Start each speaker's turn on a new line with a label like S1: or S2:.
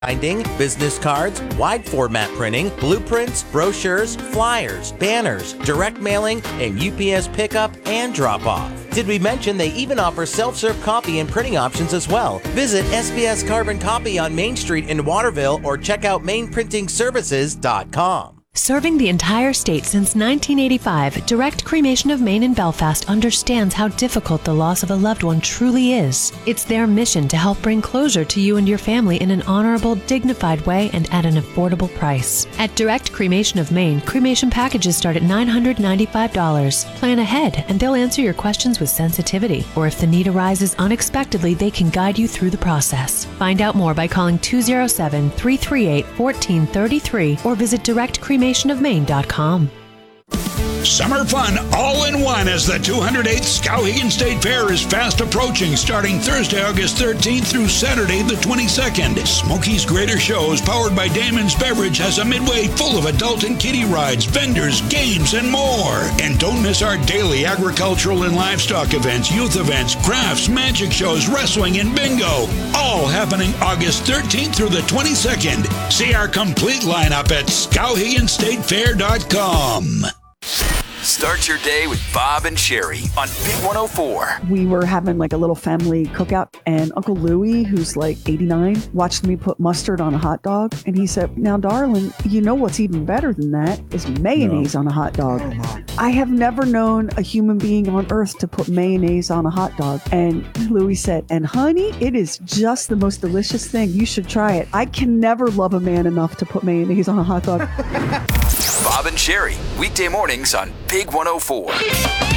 S1: binding, business cards, wide format printing, blueprints, brochures, flyers, banners, direct mailing, and UPS pickup and drop off. Did we mention they even offer self-serve copy and printing options as well? Visit SBS Carbon Copy on Main Street in Waterville or check out mainprintingservices.com.
S2: Serving the entire state since 1985, Direct Cremation of Maine in Belfast understands how difficult the loss of a loved one truly is. It's their mission to help bring closure to you and your family in an honorable, dignified way and at an affordable price. At Direct Cremation of Maine, cremation packages start at $995. Plan ahead and they'll answer your questions with sensitivity. Or if the need arises unexpectedly, they can guide you through the process. Find out more by calling 207-338-1433 or visit directcremationofmaine.com.
S3: Summer fun all in one as the 208th Skowhegan State Fair is fast approaching, starting Thursday, August 13th through Saturday, the 22nd. Smokey's Greater Shows, powered by Damon's Beverage, has a midway full of adult and kiddie rides, vendors, games, and more. And don't miss our daily agricultural and livestock events, youth events, crafts, magic shows, wrestling, and bingo. All happening August 13th through the 22nd. See our complete lineup at SkowheganStateFair.com.
S4: Start your day with Bob and Sherry on Big 104.
S5: We were having like a little family cookout, and Uncle Louie, who's like 89, watched me put mustard on a hot dog. And he said, "Now, darling, you know what's even better than that is mayonnaise on a hot dog." I have never known a human being on earth to put mayonnaise on a hot dog. And Louie said, "And honey, it is just the most delicious thing. You should try it." I can never love a man enough to put mayonnaise on a hot dog.
S4: Bob and Sherry, weekday mornings on Big 104.